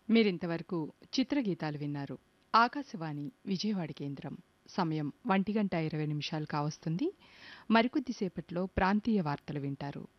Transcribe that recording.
మీరింతవరకు చిత్రగీతాలు విన్నారు. ఆకాశవాణి విజయవాడ కేంద్రం. సమయం 1:20 కావస్తుంది. మరికొద్దిసేపట్లో ప్రాంతీయ వార్తలు వింటారు.